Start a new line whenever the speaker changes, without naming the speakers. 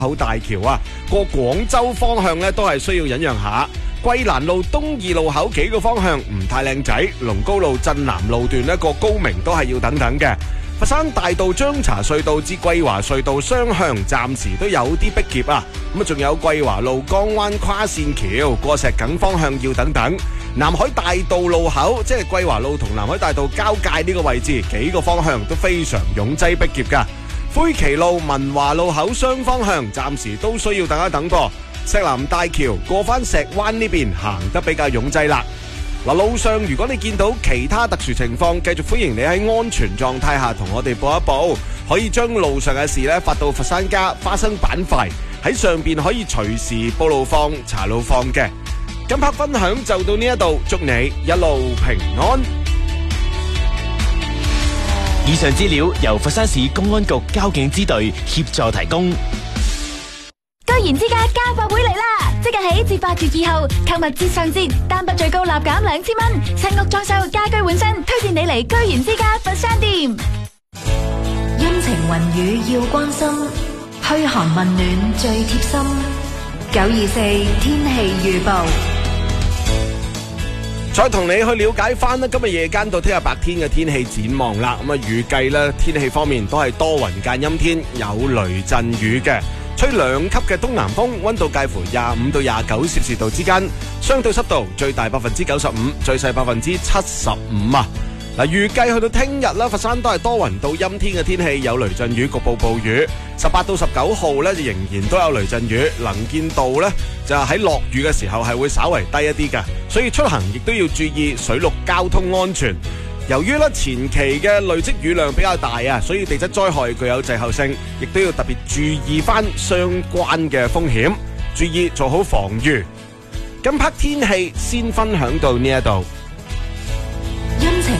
口大橋啊，過廣州方向咧都係需要忍讓下。桂蘭路東二路口幾個方向唔太靚仔，龍高路鎮南路段呢個高明都係要等等嘅。佛山大道張茶隧道至桂華隧道雙向暫時都有啲逼夾啊，咁啊仲有桂華路江灣跨線橋過石梗方向要等等。南海大道路口即係桂華路同南海大道交界呢個位置，幾個方向都非常擁擠逼夾噶。灰旗路文華路口雙方向暫時都需要等一等噃。石南大橋過返石灣呢邊行得比較擁擠啦。嗱，路上如果你見到其他特殊情況，繼續歡迎你喺安全狀態下同我哋報一報，可以將路上嘅事咧發到佛山家花生板塊，喺上邊可以隨時報路況、查路況嘅。今刻分享就到呢一度，祝你一路平安。
以上資料由佛山市公安局交警支隊協助提供。
居然之家家貨會嚟啦！即日起至8月2號，購物節上節，單筆最高立減2000蚊，新屋裝修、家居換新，推薦你嚟居然之家佛山店。
陰晴雲雨要關心，噓寒問暖最貼心。924天氣預報。
再同你去了解翻今日夜間到聽日白天嘅天氣展望啦。咁啊，預計咧天氣方面都係多雲間陰天，有雷陣雨嘅。吹2級嘅東南風，溫度介乎25到29攝氏度之間，相對濕度最大95%，最細75%啊！嗱，預計去到聽日啦，佛山都係多雲到陰天嘅天氣，有雷陣雨，局部暴雨。18到19號咧就仍然都有雷陣雨，能見度咧就喺落雨嘅時候係會稍為低一啲嘅，所以出行亦都要注意水陸交通安全。由於前期嘅累積雨量比較大啊，所以地質災害具有滯後性，亦都要特別注意翻相關嘅風險，注意做好防禦。今刻天氣先分享到呢一度。
陰晴